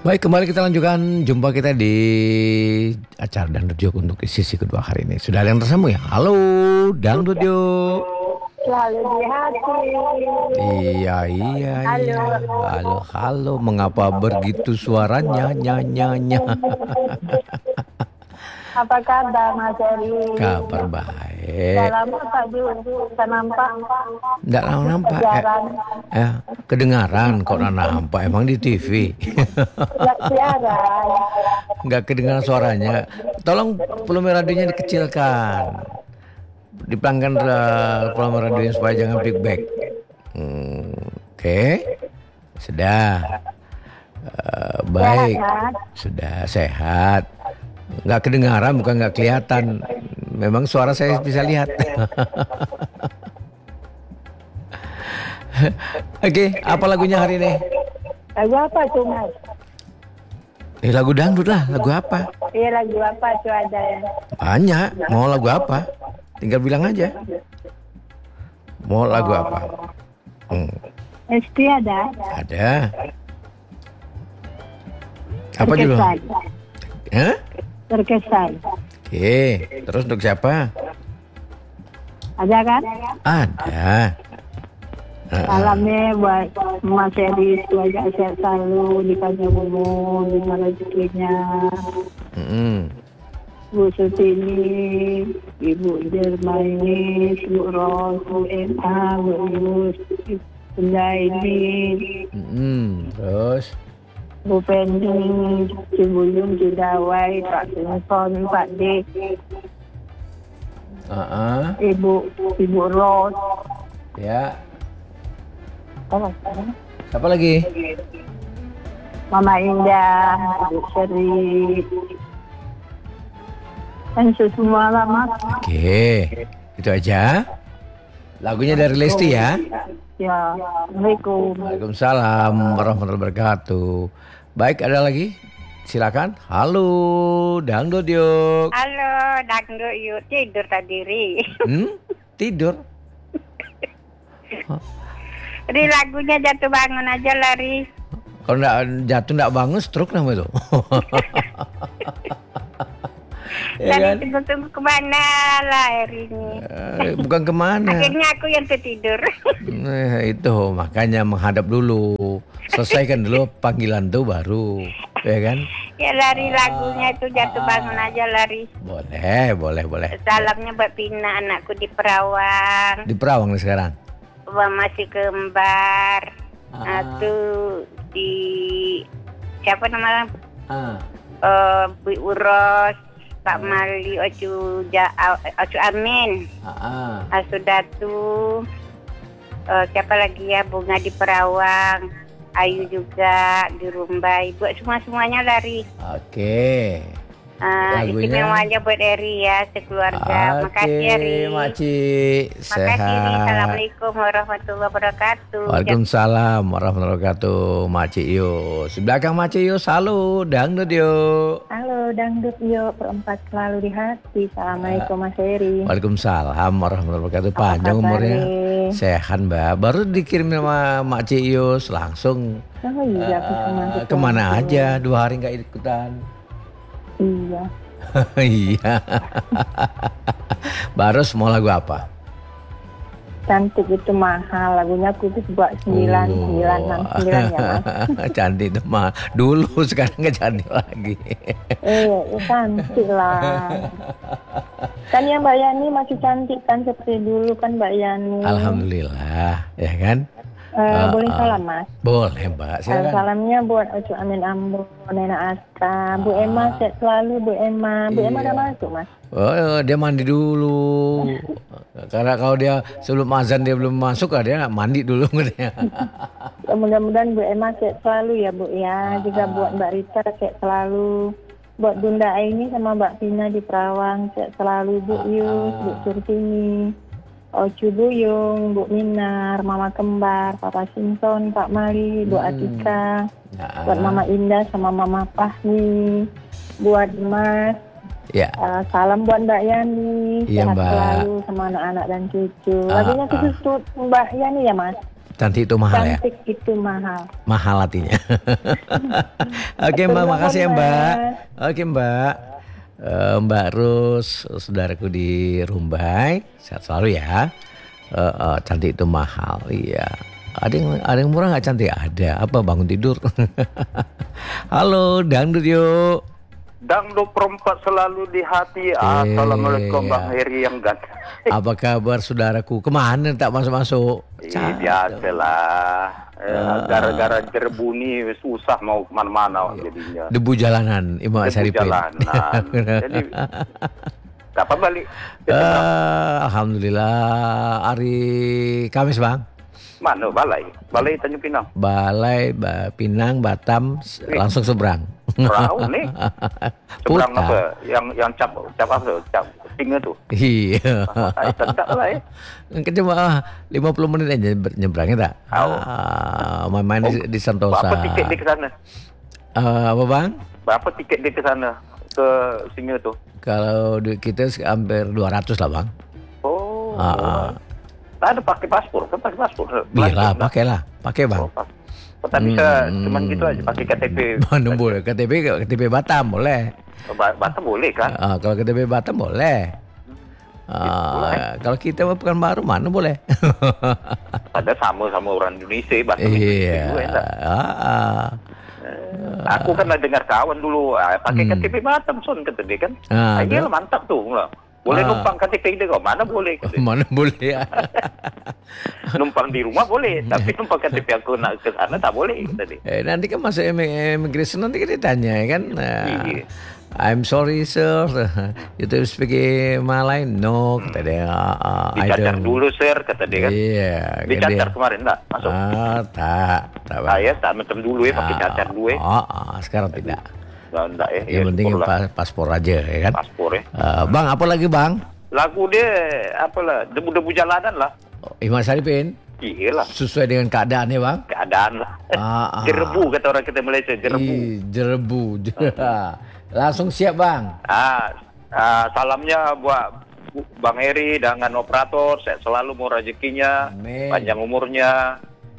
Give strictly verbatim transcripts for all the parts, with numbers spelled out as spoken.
Baik, kembali kita lanjutkan jumpa kita di acara Dangdut Yuk untuk sisi kedua hari ini. Sudah ada yang tersambung ya? Halo, Dangdut Yuk. Selalu di hati. Iya, iya, Halo. iya. Halo, halo. Mengapa begitu suaranya? Nya, nya, nya. Apa kabar Mas Eri? Kabar baik. Sudah lama tak bisa nampak. Nggak lama nampak. Eh, eh, kedengaran kok nampak. Emang di T V. Nggak siaran. Nggak kedengaran suaranya. Tolong volume radionya dikecilkan. Dipangkan volume radionya supaya jangan feedback. Hmm, Oke, okay. Sudah. Uh, baik, Sehat, kan? Sudah sehat. Nggak kedengaran, bukan nggak kelihatan. Memang suara saya bisa lihat. Oke, okay, apa lagunya hari ini? Lagu apa tuh Mas? Eh lagu dangdut lah, lagu apa? Iya lagu apa tuh ada ya? Banyak, mau lagu apa? Tinggal bilang aja. Mau lagu apa? Hmm. Esti ada? Ada. Apa dulu? Hah? Terkesan. Oke, terus untuk siapa? Ada kan? Ada. Salamnya buat Mas Eri, semoga sehat selalu, dikasih umur, lima rezekinya. Mm-hmm. Bu Sutini, Ibu Dermaini, Bu Ros, Bu Emma, Bu Yus, Pendaini, Mm-hmm. Terus? Bu Pendi, Cibuyung, Cidawai, Pak Sinson, Pak D, uh-uh. Ibu Ibu Ros. Ya. Oh, siapa lagi? Mama Indah, Bu Seri. Dan semua lah Mas. Oke, itu aja. Lagunya dari Lesti ya. Ya, Assalamualaikum. Waalaikumsalam warahmatullahi wabarakatuh. Baik, ada lagi? Silakan. Halo, Dangdut Yuk. Halo, Dangdut Yuk. Tidur tadi, Ri. Hmm? Tidur? Ri, lagunya jatuh bangun aja lah, Ri. Kalau enggak jatuh enggak bangun, stroke nama itu. Ya Tadi kan? tunggu-tunggu kemana lah hari ini. Eh, bukan kemana. Akhirnya aku yang tertidur. Nah, itu makanya menghadap dulu. Selesaikan dulu panggilan tuh baru. Ya kan? Ya lari lagunya itu jatuh bangun aja lari. Boleh, boleh, boleh. Salamnya buat Pina, anakku di Perawang. Di Perawang nih sekarang? Masih kembar. Ah. Itu di siapa namanya? Ah. Uh, Bu Uros, Pak Mali, Ocu ja, Ocu Amin, Ah. Asudatu, uh, siapa lagi ya, Bunga di Perawang, Ayu juga di Rumbai, buat semua-semuanya lari. Oke. Uh, istimewanya buat Eri ya, sekeluarga. Oke, makasih Eri. Makasih. Makasih Eri. Sehat. Assalamualaikum warahmatullahi wabarakatuh. Waalaikumsalam warahmatullahi wabarakatuh. Makcik Yus. Di belakang Makcik Yus, halo Dangdut Yuk. Halo Dangdut Yuk, perempat selalu di hati. Assalamualaikum Mas Eri. Waalaikumsalam warahmatullahi wabarakatuh. Panjang umurnya. Sehat Mbak. Baru dikirim sama Makcik Yus langsung. Oh iya, uh, kemana aja? Dua hari nggak ikutan. Iya. Iya. Baru mau lagu apa? Cantik itu mahal, lagunya aku itu buat sembilan sembilan enam sembilan ya Mas. Cantik itu mah dulu, sekarang nggak cantik lagi. Eh, ya cantik lah. Kan ya Mbak Yani masih cantik kan seperti dulu kan Mbak Yani. Alhamdulillah, ya kan? Uh, uh, boleh uh, salam Mas? Boleh Mbak, silakan. Salamnya buat Ocu Amin Ambo, Nena Asta, Bu Emma sehat selalu Bu Emma. Bu Iya. Emma udah masuk Mas? Oh, dia mandi dulu. Karena kalau dia sebelum azan dia belum masuk, dia mandi dulu. Mudah-mudahan Bu Emma sehat selalu ya Bu ya. Juga buat Mbak Rita sehat selalu. Buat Bunda Aini sama Mbak Pina di Perawang sehat selalu. Bu Yus, Bu Surtini, Ocu Buyung, Bu Minar, Mama Kembar, Papa Simpson, Pak Mali, Bu Atika, hmm. buat Mama Indah sama Mama Fahmi, buat Mas. Ya. Uh, salam buat Mbak Yani, iya, sehat Mbak. selalu sama anak-anak dan cucu. Lagunya khusus uh, uh. Mbak Yani ya Mas? Cantik itu mahal ya? Cantik itu mahal. Mahal artinya. Oke Mbak, makasih ya Mbak. Oke Mbak. Uh, Mbak Rus, saudaraku di Rumbai, sehat selalu ya. Uh, uh, cantik itu mahal, iya. Ada yang ada yang murah nggak cantik? Ada. Apa bangun tidur? Halo, dangdut yuk. Dangdut perempat selalu di hati. Assalamualaikum Bang Heri yang ganteng. Apa kabar saudaraku? Kemana tak masuk-masuk? Iya biasalah. Eh, gara-gara jerbu nih susah mau kemana-mana jadinya. Debu jalanan, Imam Debu Syarifin. jalanan. Jadi kapan balik? Uh, Alhamdulillah hari Kamis Bang. Mana balai? Balai Tanjung Pinang. Balai ba, Pinang, Batam, Wih. langsung seberang. Perahu nih. Seberang Putar. apa? Yang yang cap cap apa tuh? Cap singa tuh. Iya. Ah, sedap lah ya. Cuma lima puluh menit aja ber- nyebrangnya tak? Oh. Ah, main-main di, di Sentosa. Berapa tiket dia ke sana? Eh, apa Bang? Berapa tiket dia ke sana? Ke singa tuh? Kalau duit kita sek- hampir dua ratus lah Bang. Oh. Ah, ah. Tak ada pakai paspor, kan pakai paspor. Biarlah, pakailah, pakai Bang. Oh, pas- tak bisa Hmm. cuman gitu aja pakai K T P. Mana boleh? K T P, K T P Batam boleh. Oh, Ba- Batam boleh kan? Ah, kalau K T P Batam boleh. Ah, kalau kita mah Pekanbaru mana boleh? Ada sama-sama orang Indonesia, bahasa Iya. Indonesia juga enak. Ah, ah. Aku kan ada dengar kawan dulu, ah, pakai Hmm. K T P Batam son kata dia kan. Ah, Ah, iya betul. lah, mantap tuh. Lah. Boleh Ah. numpang K T P dia kok? Mana boleh? Kata dia. Mana boleh ya? Numpang di rumah boleh, tapi numpang K T P aku nak ke sana tak boleh kata dia. Eh, nanti kan masuk imi- immigration nanti kan ditanya ya kan. Nah, Iya. I'm sorry sir, you to speak Malay? No, kata dia. Ah, ah, I Dicacar don't. dulu sir kata dia kan. Iya. kata Dicacar dia. kemarin tak masuk. Ah, tak, tak. Bang. Saya tak macam dulu ya pakai Ah, cacar dulu ya. ah, ah, sekarang tidak. Nah, enggak ya. Yang Ya, penting syukurlah. pa- paspor aja ya kan. Paspor ya. Ah, bang, apa lagi bang? Lagu dia apalah debu-debu jalanan lah. Oh, Imam Syarifin, Iya lah. sesuai dengan keadaan ya bang. Keadaan lah. Ah, ah. Jerebu kata orang kita Malaysia, jerebu. Ih, jerebu. Langsung siap bang. Ah, ah, salamnya buat Bu- Bang Heri dengan operator, sehat selalu mau rezekinya, Amin. panjang umurnya.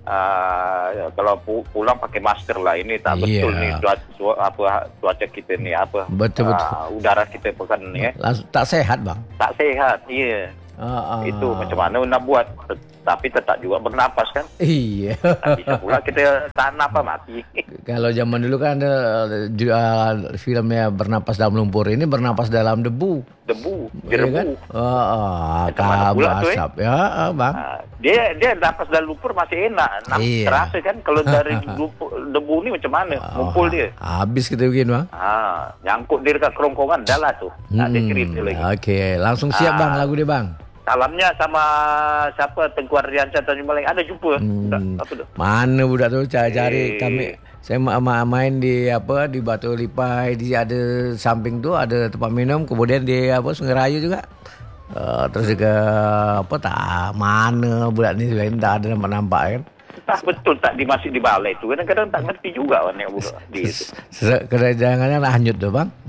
Ah, ya, kalau pu- pulang pakai masker lah, ini tak Iya. betul nih cuaca, apa cuaca kita nih apa. Betul, betul. Ah, udara kita bukan ya, Langsung tak sehat bang. tak sehat, iya. Ah, ah. Itu macam mana nak buat, Tet- tapi tetap juga bernapas kan. Iya. Tak bisa pula kita tahan apa mati. Kalau zaman dulu kan ada ju- uh, filmnya bernapas dalam lumpur, ini bernapas dalam debu. Debu, Iya jerebu. kan? Ah, ah, Macam mana kabut pula tuh, eh? asap. Ya, ah, bang. Ah, dia dia napas dari lumpur masih enak, Nam- Iya. terasa kan. Kalau dari lumpur, debu ni macam mana, ngumpul Oh, dia. Habis kita bikin bang. Ah, nyangkut dia dekat kerongkongan, dah lah tu. Tak ada Hmm, cerita lagi. Oke, langsung siap Ah. bang lagu dia bang. Salamnya sama siapa Tengku Ardiansyah Tanjung Maleng. Ada jumpa? Hmm. Tak, apa tu? Mana budak tu cari-cari Eh. kami. Saya ma- ma- main di apa di Batu Lipai, di ada samping tu ada tempat minum, kemudian di apa Sungai Rayu juga. Uh, terus juga apa tak mana budak ni lain tak ada nampak-nampak kan. Tak betul tak di masih di balai tu. Kadang-kadang tak ngerti juga orang yang budak di itu. Kedatangannya hanyut tu bang.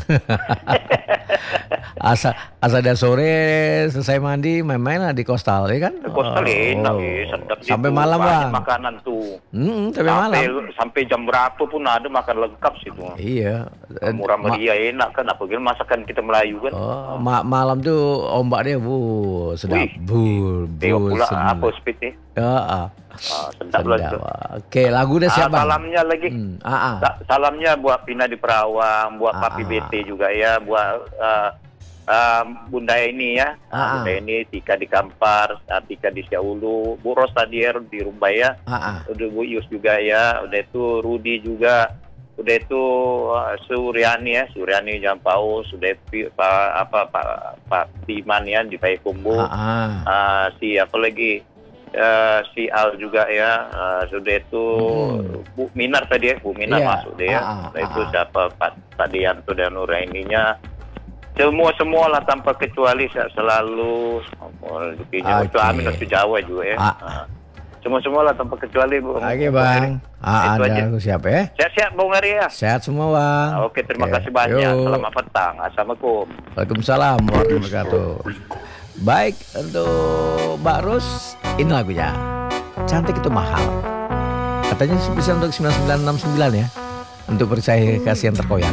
Asal asal dah sore selesai mandi main-main lah di Coastal ya kan. Kostal enak Oh. eh, sedap Sampai situ. malam Banyak bang. makanan tu. Hmm, sampai malam. Sampai, sampai jam berapa pun ada makan lengkap situ. Iya. Eh, Murah ma- meriah enak kan, apa gitu masakan kita Melayu kan. Oh, ma- malam tu ombak dia bu sedap. Wih. Bul, Tengok bul. pula semua. apa speed ni. Ya, ah. Ah, sedap lah Sedap. tu. ah. Okey, lagu dah siap Ah, bang. salamnya lagi. Hmm. Ah, ah. Sa- Salamnya buat Pina di Perawang, buat Ah, Papi ah. B T juga ya, buat uh, uh, Bunda ini ya. Ah, ah. Bunda ini, Tika di Kampar, uh, Tika di Siaulu, Bu Ros Tadier di Rumbai ya. Ah, ah. Udah Bu Yus juga ya, udah itu Rudi juga. Udah itu uh, Suryani ya, Suryani Jampau, sudah pi- pa, apa Pak Pak Timan ya di Payakumbuh. Ah, ah. Ah, si apa lagi Eh, si Al juga ya, uh, sudah itu Hmm. Bu Minar tadi ya, Bu Minar Iya. masuk dia. Ah, ah, Sudah itu ah. siapa Pak Pak Dianto dan Nuraininya. Semua semua lah tanpa kecuali saya selalu oh, rezekinya itu Oke. amin itu Jawa juga ya. Ah. Ah. Semua semua lah tanpa kecuali Bu. Oke bang. Ah, Itu ada aja. lagu siap ya. Siap-siap Bung Ari ya. Sehat semua bang. Ah, Oke, terima Oke. kasih banyak. Yuk. Selamat petang. Assalamualaikum. Waalaikumsalam warahmatullahi wabarakatuh. Baik, untuk Mbak Rus, ini lagunya. cantik itu mahal. Katanya sih bisa untuk sembilan sembilan enam sembilan ya. Untuk percaya kasih yang terkoyak.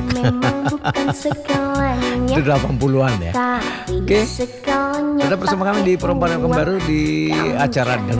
Itu delapan puluhan ya. Oke. Tetap bersama kami di Perempuan yang Baru di acara